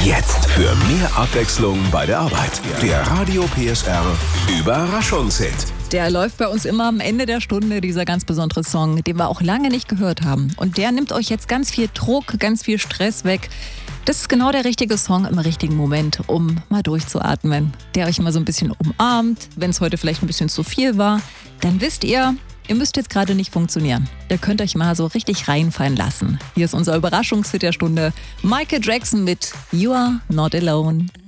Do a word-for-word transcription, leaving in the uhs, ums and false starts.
Jetzt für mehr Abwechslung bei der Arbeit. Der Radio P S R Überraschungshit. Der läuft bei uns immer am Ende der Stunde, dieser ganz besondere Song, den wir auch lange nicht gehört haben. Und der nimmt euch jetzt ganz viel Druck, ganz viel Stress weg. Das ist genau der richtige Song im richtigen Moment, um mal durchzuatmen. Der euch mal so ein bisschen umarmt. Wenn es heute vielleicht ein bisschen zu viel war, dann wisst ihr, ihr müsst jetzt gerade nicht funktionieren. Ihr könnt euch mal so richtig reinfallen lassen. Hier ist unser Überraschungshit der Stunde. Michael Jackson mit You Are Not Alone.